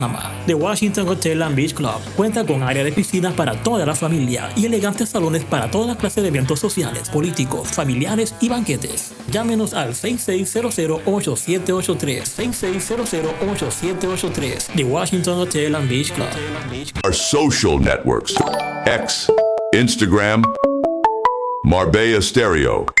The Washington Hotel and Beach Club cuenta con área de piscina para toda la familia y elegantes salones para todas las clases de eventos sociales, políticos, familiares y banquetes. Llámenos al 6600-8783, 6600-8783. The Washington Hotel and Beach Club. Our social networks: X, Instagram, Marbella Stereo.